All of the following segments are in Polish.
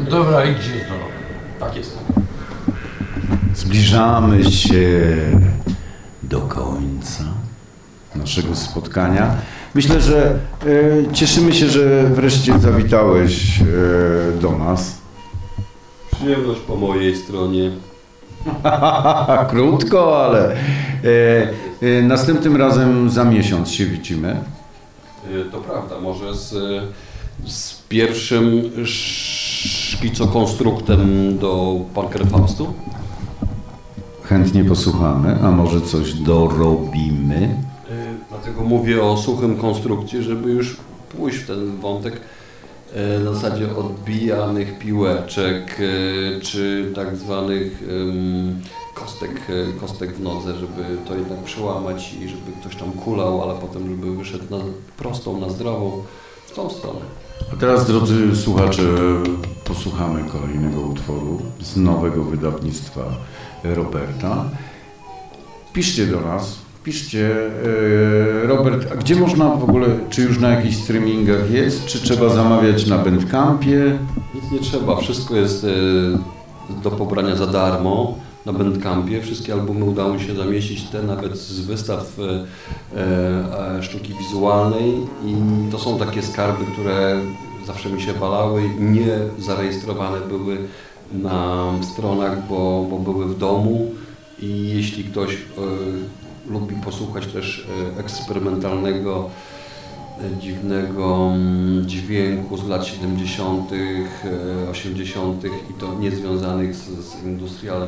Dobra, idźcie to. Tak jest. Zbliżamy się do końca naszego spotkania. Myślę, że cieszymy się, że wreszcie zawitałeś do nas. Przyjemność po mojej stronie. Krótko, ale następnym razem za miesiąc się widzimy. To prawda, może z pierwszym szkicokonstruktem do Parker-Faustu? Chętnie posłuchamy, a może coś dorobimy. Dlatego mówię o suchym konstrukcie, żeby już pójść w ten wątek na zasadzie odbijanych piłeczek, czy tak zwanych kostek w nodze, żeby to jednak przełamać i żeby ktoś tam kulał, ale potem żeby wyszedł na prostą, na zdrową, w tą stronę. A teraz, drodzy słuchacze, posłuchamy kolejnego utworu z nowego wydawnictwa Roberta. Piszcie do nas, piszcie. Robert, a gdzie można w ogóle, czy już na jakichś streamingach jest, czy trzeba zamawiać na Bandcampie? Nic nie trzeba, wszystko jest do pobrania za darmo na Bandcampie. Wszystkie albumy udało mi się zamieścić, te nawet z wystaw sztuki wizualnej i to są takie skarby, które zawsze mi się balały, nie zarejestrowane były na stronach, bo były w domu i jeśli ktoś lubi posłuchać też eksperymentalnego, dziwnego dźwięku z lat 70., 80. i to niezwiązanych z industrialem,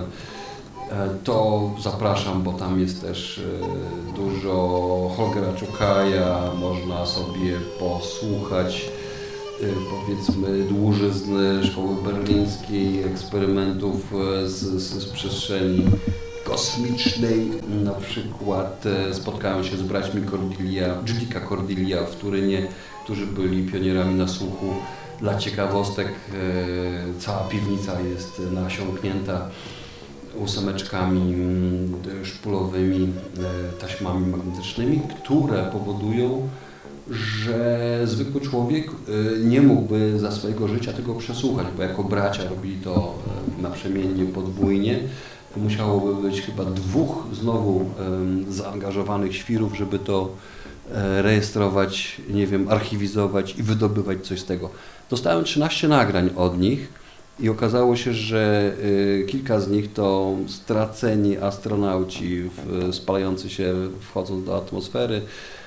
to zapraszam, bo tam jest też dużo Holgera Czukaja, można sobie posłuchać powiedzmy dłużyzny szkoły berlińskiej, eksperymentów z przestrzeni kosmicznej. Na przykład spotkałem się z braćmi Giudica Cordiglia w Turynie, którzy byli pionierami nasłuchu. Dla ciekawostek cała piwnica jest nasiąknięta ósemeczkami szpulowymi, taśmami magnetycznymi, które powodują, że zwykły człowiek nie mógłby za swojego życia tego przesłuchać, bo jako bracia robili to naprzemiennie, podwójnie. Musiałoby być chyba dwóch znowu zaangażowanych świrów, żeby to rejestrować, nie wiem, archiwizować i wydobywać coś z tego. Dostałem 13 nagrań od nich i okazało się, że kilka z nich to straceni astronauci spalający się wchodząc do atmosfery,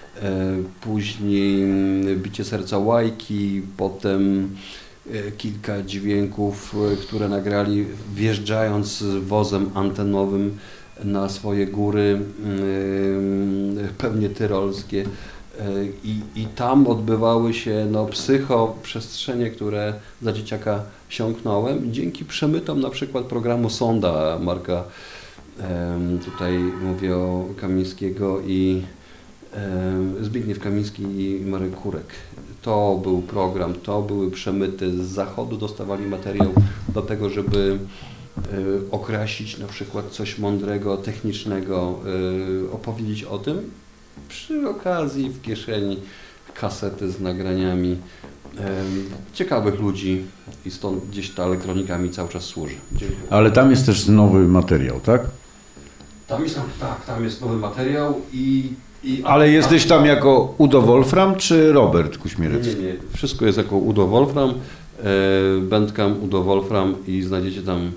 później bicie serca łajki, potem kilka dźwięków, które nagrali wjeżdżając wozem antenowym na swoje góry, pewnie tyrolskie. I tam odbywały się psychoprzestrzenie, które za dzieciaka siąknąłem. Dzięki przemytom na przykład programu Sonda Marka, tutaj mówię o Kamińskiego i Zbigniew Kamiński i Marek Kurek. To był program, to były przemyty z zachodu, dostawali materiał do tego, żeby określić na przykład coś mądrego, technicznego, opowiedzieć o tym. Przy okazji w kieszeni kasety z nagraniami ciekawych ludzi i stąd gdzieś ta elektronika mi cały czas służy. Dziękuję. Ale tam jest też nowy materiał, tak? Tam jest nowy materiał Ale jesteś tam jako Udo Wolfram czy Robert Kuśmierecki? Nie. Wszystko jest jako Udo Wolfram, Bandcamp Udo Wolfram i znajdziecie tam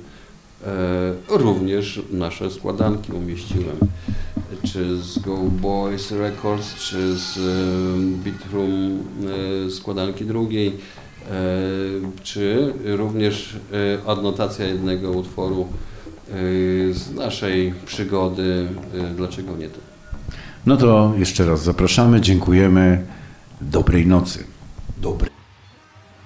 również nasze składanki umieściłem. Czy z Go Boys Records, czy z Beatroom składanki drugiej, czy również adnotacja jednego utworu z naszej przygody Dlaczego nie to? No to jeszcze raz zapraszamy, dziękujemy. Dobrej nocy. Dobry.